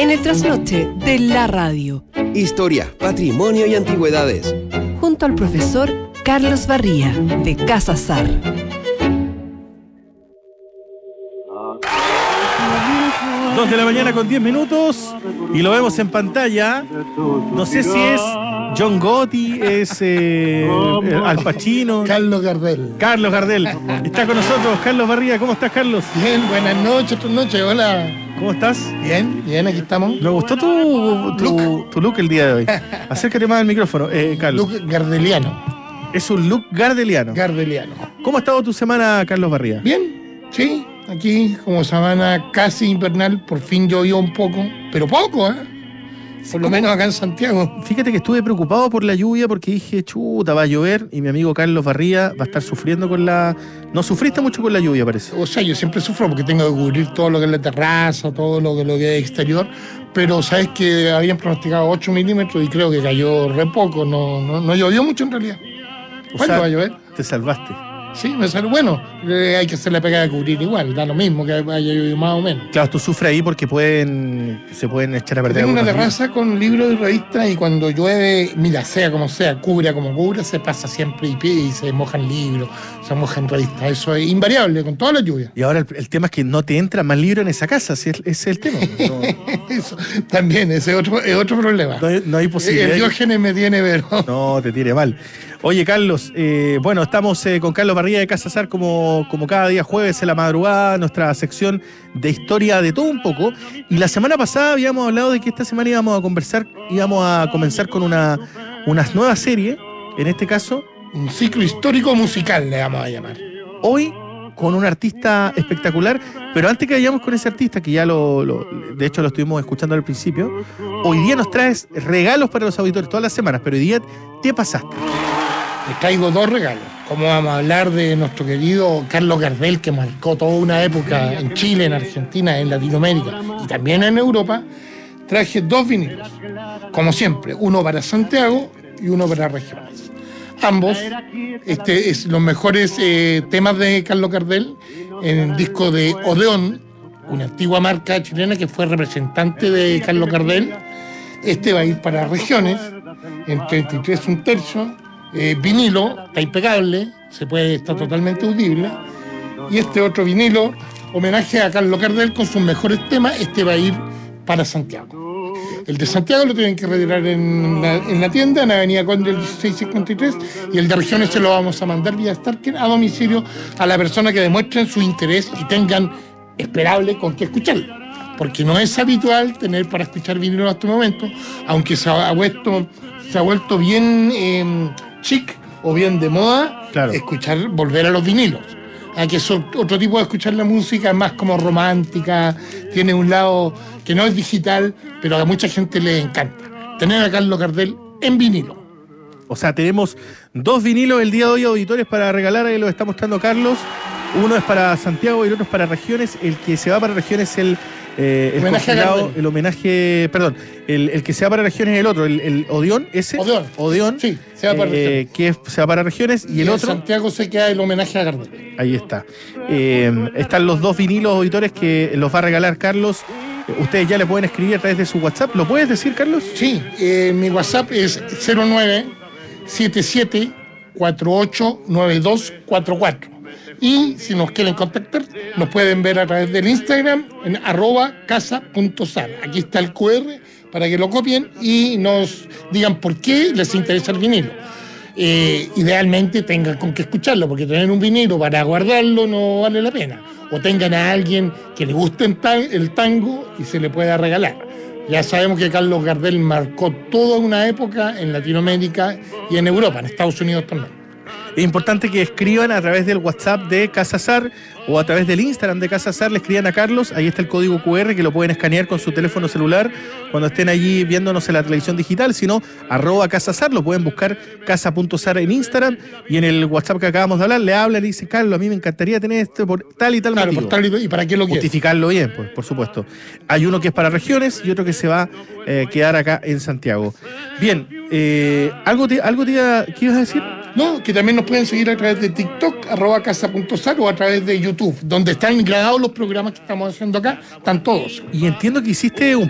en el trasnoche de la radio. Historia, patrimonio y antigüedades. Junto al profesor Carlos Barría, de Casa Sar. 2 de la mañana con 10 minutos y lo vemos en pantalla. No sé si es John Gotti, es Al Pacino. Carlos Gardel. Carlos Gardel. Está con nosotros Carlos Barría. ¿Cómo estás, Carlos? Bien, buenas noches, hola. ¿Cómo estás? Bien, aquí estamos. Me gustó tu look el día de hoy. Acércate más al micrófono, Carlos. Look gardeliano. Es un look gardeliano. ¿Cómo ha estado tu semana, Carlos Barría? Bien, sí. Aquí, como semana casi invernal, por fin llovió un poco, pero poco, ¿eh? Por lo menos acá en Santiago. Fíjate que estuve preocupado por la lluvia porque dije, chuta, va a llover y mi amigo Carlos Barría va a estar sufriendo con la... No sufriste mucho con la lluvia, parece. O sea, yo siempre sufro porque tengo que cubrir todo lo que es la terraza, todo lo que es exterior, pero sabes que habían pronosticado 8 milímetros y creo que cayó re poco, no llovió mucho en realidad. ¿Cuándo va a llover? Te salvaste. Sí, me sale bueno. Hay que hacer la pega de cubrir igual, da lo mismo que haya llovido más o menos. Claro, tú sufres ahí porque se pueden echar a perder. Tengo una terraza con libros y revistas y cuando llueve, mira, sea como sea, cubra como cubra, se pasa siempre y se mojan libros, se mojan revistas. Eso es invariable con toda la lluvia. Y ahora el tema es que no te entra más libros en esa casa, ese es el tema. No. Eso también, ese es otro problema. No hay posibilidad. El Diógenes me tiene, pero... No, te tire mal. Oye, Carlos, bueno, estamos con Carlos Barría de Casa Sar como cada día jueves en la madrugada, nuestra sección de historia de todo un poco. Y la semana pasada habíamos hablado de que esta semana íbamos a comenzar con una nueva serie, en este caso... Un ciclo histórico musical le vamos a llamar. Hoy con un artista espectacular, pero antes que vayamos con ese artista, que ya de hecho lo estuvimos escuchando al principio, hoy día nos traes regalos para los auditores todas las semanas, pero hoy día te pasaste. Les traigo 2 regalos. Como vamos a hablar de nuestro querido Carlos Gardel, que marcó toda una época en Chile, en Argentina, en Latinoamérica y también en Europa, traje 2 vinilos. Como siempre, uno para Santiago y uno para regiones. Ambos, es los mejores temas de Carlos Gardel en el disco de Odeón, una antigua marca chilena que fue representante de Carlos Gardel. Este va a ir para regiones, en 33 1/3. Vinilo, está impecable, está totalmente audible. Y este otro vinilo, homenaje a Carlos Gardel con sus mejores temas, este va a ir para Santiago. El de Santiago lo tienen que retirar en la tienda, en Avenida Conde 1653, y el de regiones se lo vamos a mandar vía Starker a domicilio a la persona que demuestren su interés y tengan esperable con qué escucharlo. Porque no es habitual tener para escuchar vinilo en este momento, aunque se ha vuelto bien chic o bien de moda, claro, volver a los vinilos. Que es otro tipo de escuchar la música, más como romántica, tiene un lado que no es digital, pero a mucha gente le encanta. Tener a Carlos Gardel en vinilo. O sea, tenemos 2 vinilos el día de hoy, auditores, para regalar, ahí lo está mostrando Carlos. Uno es para Santiago y el otro es para regiones. El que se va para regiones es el que se va para regiones es el otro, el Odeón, ese. Odeón. Sí, se va para regiones. Que se va para regiones y el otro. En Santiago se queda el homenaje a Gardel. Ahí está. Están los 2 vinilos, auditores, que los va a regalar Carlos. Ustedes ya le pueden escribir a través de su WhatsApp. ¿Lo puedes decir, Carlos? Sí, mi WhatsApp es 0977489244. Y si nos quieren contactar, nos pueden ver a través del Instagram en @casa.sar. Aquí está el QR para que lo copien y nos digan por qué les interesa el vinilo. Idealmente tengan con qué escucharlo, porque tener un vinilo para guardarlo no vale la pena. O tengan a alguien que le guste el tango y se le pueda regalar. Ya sabemos que Carlos Gardel marcó toda una época en Latinoamérica y en Europa, en Estados Unidos también. Es importante que escriban a través del WhatsApp de Casa Sar o a través del Instagram de Casa Sar, le escriban a Carlos, ahí está el código QR que lo pueden escanear con su teléfono celular cuando estén allí viéndonos en la televisión digital, sino @Casa Sar, lo pueden buscar casa.sar en Instagram y en el WhatsApp que acabamos de hablar, le hablan y dicen, Carlos, a mí me encantaría tener esto por tal y tal motivo. Por tal y para qué lo quieres. Justificarlo bien, pues, por supuesto. Hay uno que es para regiones y otro que se va a quedar acá en Santiago. Bien, ¿algo ¿qué ibas a decir? No, que también nos pueden seguir a través de TikTok, @casa.sar o a través de YouTube, donde están grabados los programas que estamos haciendo acá, están todos. Y entiendo que hiciste un